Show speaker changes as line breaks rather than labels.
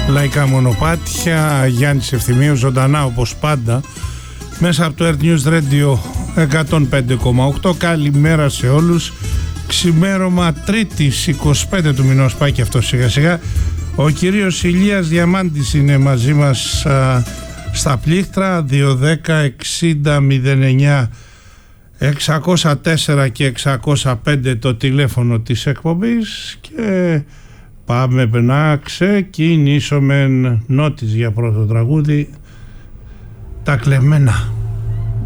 Λαϊκά μονοπάτια, Γιάννης Ευθυμίου, ζωντανά όπως πάντα μέσα από το Earth News Radio 105,8. Καλημέρα σε όλους. Ξημέρωμα Τρίτης 25 του μηνός, πάει και αυτό σιγά σιγά. Ο κύριος Ηλίας Διαμάντης είναι μαζί μας στα πλήκτρα. 210-60-09 604 και 605 το τηλέφωνο της εκπομπής και πάμε να ξεκινήσουμε. Νότης για πρώτο τραγούδι, τα κλεμμένα.